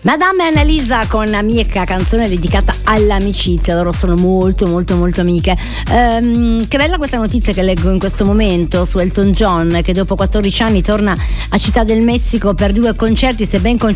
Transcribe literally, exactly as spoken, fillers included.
Madame e Annalisa con Amica, canzone dedicata all'amicizia. Loro sono molto molto molto amiche. Ehm, che bella questa notizia che leggo in questo momento su Elton John, che dopo quattordici anni torna a Città del Messico per due concerti, sebbene